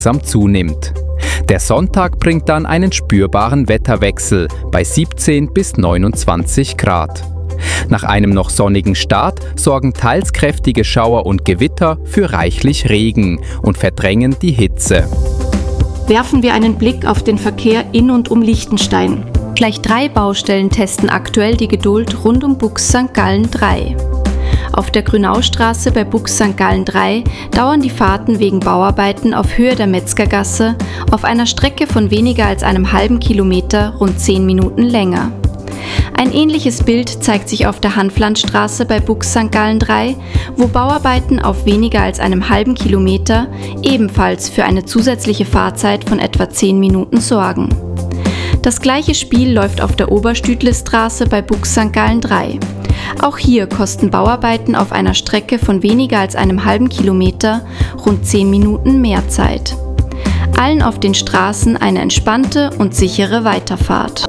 langsam zunimmt. Der Sonntag bringt dann einen spürbaren Wetterwechsel bei 17 bis 29 Grad. Nach einem noch sonnigen Start sorgen teils kräftige Schauer und Gewitter für reichlich Regen und verdrängen die Hitze. Werfen wir einen Blick auf den Verkehr in und um Liechtenstein. Gleich 3 Baustellen testen aktuell die Geduld rund um Bux St. Gallen 3. Auf der Grünaustraße bei Bux St. Gallen 3 dauern die Fahrten wegen Bauarbeiten auf Höhe der Metzgergasse auf einer Strecke von weniger als einem halben Kilometer rund 10 Minuten länger. Ein ähnliches Bild zeigt sich auf der Hanflandstraße bei Bux St. Gallen 3, wo Bauarbeiten auf weniger als einem halben Kilometer ebenfalls für eine zusätzliche Fahrzeit von etwa 10 Minuten sorgen. Das gleiche Spiel läuft auf der Oberstüdlestraße bei Bux St. Gallen 3. Auch hier kosten Bauarbeiten auf einer Strecke von weniger als einem halben Kilometer rund 10 Minuten mehr Zeit. Allen auf den Straßen eine entspannte und sichere Weiterfahrt.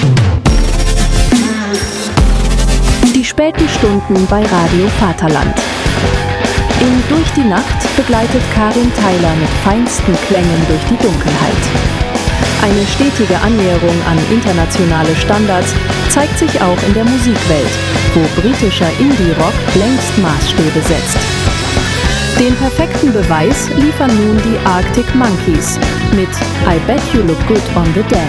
Die späten Stunden bei Radio Vaterland. In Durch die Nacht begleitet Karin Theiler mit feinsten Klängen durch die Dunkelheit. Eine stetige Annäherung an internationale Standards zeigt sich auch in der Musikwelt, wo britischer Indie-Rock längst Maßstäbe setzt. Den perfekten Beweis liefern nun die Arctic Monkeys mit I Bet You Look Good on the Dance.